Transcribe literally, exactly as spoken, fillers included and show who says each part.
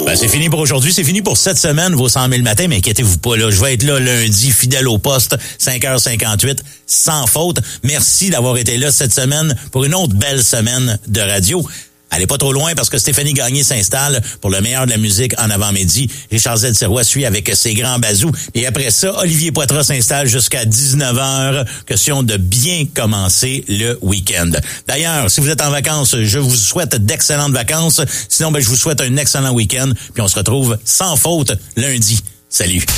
Speaker 1: Ben, c'est fini pour aujourd'hui. C'est fini pour cette semaine, vos cent mille matins. Mais inquiétez-vous pas, là. Je vais être là lundi, fidèle au poste, cinq heures cinquante-huit, sans faute. Merci d'avoir été là cette semaine pour une autre belle semaine de radio. Allez pas trop loin parce que Stéphanie Gagné s'installe pour le meilleur de la musique en avant-midi. Richard Z. Sirois suit avec ses grands bazous. Et après ça, Olivier Poitras s'installe jusqu'à dix-neuf heures. Question de bien commencer le week-end. D'ailleurs, si vous êtes en vacances, je vous souhaite d'excellentes vacances. Sinon, ben, je vous souhaite un excellent week-end. Puis on se retrouve sans faute lundi. Salut.